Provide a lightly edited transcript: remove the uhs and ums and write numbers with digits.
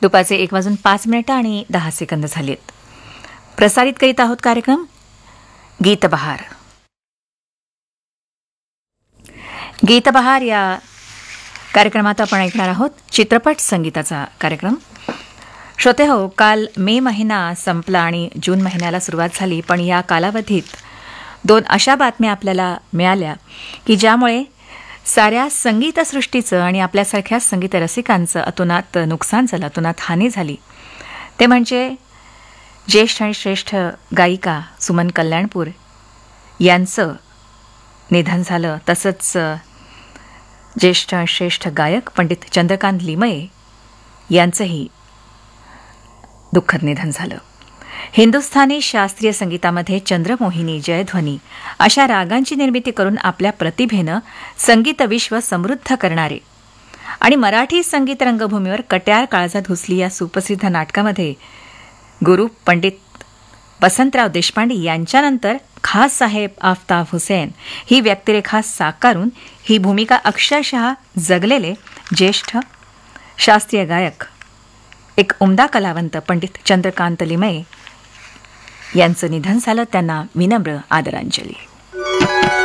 दुपारचे 1:05 आणि 10 सेकंद झालेत. प्रसारित करीत आहोत कार्यक्रम गीतबहार. गीतबहार या कार्यक्रमात आपण ऐकणार आहोत चित्रपट संगीताचा कार्यक्रम. श्रोते हो, काल मे महिना संपला आणि जून महिन्याला सुरुवात झाली, पण या कालावधीत 2 अशा बातम्या आपल्याला मिळाल्या की ज्यामुळे साऱ्या संगीतसृष्टीचं आणि आपल्यासारख्या संगीत रसिकांचं अतोनात नुकसान झालं, अतोनात हानी झाली. ते म्हणजे ज्येष्ठ आणि श्रेष्ठ गायिका सुमन कल्याणपूर यांचं निधन झालं. तसंच ज्येष्ठ आणि श्रेष्ठ गायक पंडित चंद्रकांत लिमये यांचंही दुःखद निधन झालं. हिंदुस्थानी शास्त्रीय संगीतामध्ये चंद्रमोहिनी, जयध्वनी अशा रागांची निर्मिती करून आपल्या प्रतिभेनं संगीत विश्व समृद्ध करणारे आणि मराठी संगीत रंगभूमीवर कट्यार काळजात घुसली या सुप्रसिद्ध नाटकामध्ये गुरु पंडित वसंतराव देशपांडे यांच्यानंतर खास साहेब आफताब हुसेन ही व्यक्तिरेखा साकारून ही भूमिका अक्षरशः जगलेले ज्येष्ठ शास्त्रीय गायक, एक उमदा कलावंत पंडित चंद्रकांत लिमये यांचं निधन झालं. त्यांना विनम्र आदरांजली.